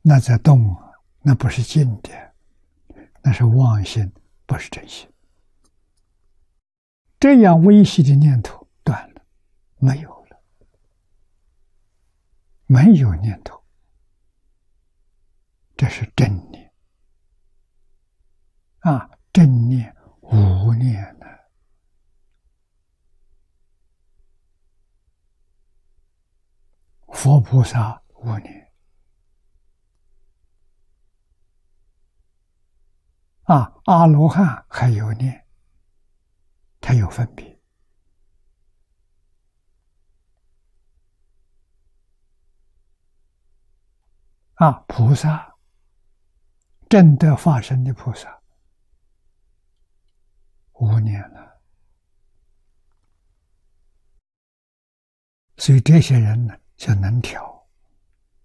那在动啊，那不是静的，那是妄心，不是真心。这样微细的念头断了，没有了，没有念头，这是正念啊，正念无念呢。佛菩萨无念啊，阿罗汉还有念，他有分别啊。菩萨正得法身的菩萨无念了，所以这些人呢就能调。